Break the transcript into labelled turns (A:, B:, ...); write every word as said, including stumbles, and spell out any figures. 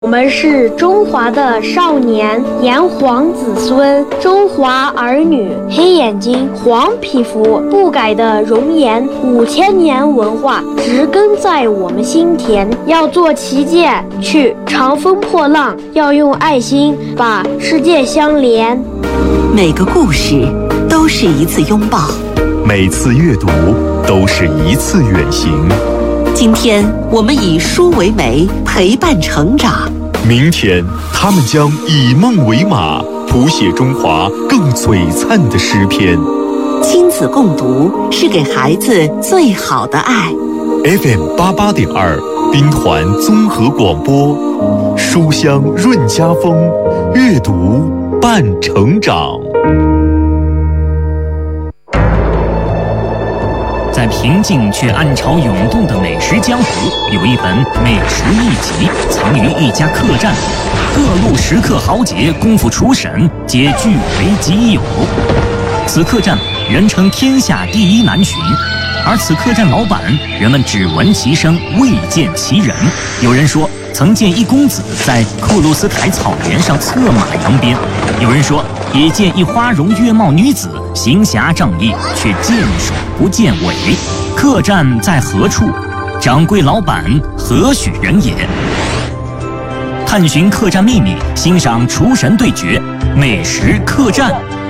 A: 我们是中华的少年，炎黄子孙，中华儿女，黑眼睛，黄皮肤，不改的容颜，五千年文化植根在我们心田。要做旗舰，去长风破浪，要用爱心把世界相连。
B: 每个故事都是一次拥抱，
C: 每次阅读都是一次远行。
B: 今天我们以书为媒，陪伴成长。
C: 明天他们将以梦为马，谱写中华更璀璨的诗篇。
B: 亲子共读是给孩子最好的爱。
C: F M 八八点二兵团综合广播，书香润家风，阅读伴成长。
D: 在平静却暗潮涌动的美食江湖，有一本美食秘籍藏于一家客栈，各路食客豪杰功夫厨神皆据为己有。此客栈人称天下第一难寻，而此客栈老板人们只闻其声未见其人。有人说曾见一公子在库鲁斯台草原上策马扬鞭，有人说也见一花容月貌女子行侠仗义，却见首不见尾。客栈在何处？掌柜老板何许人也？探寻客栈秘密，欣赏厨神对决，美食客栈。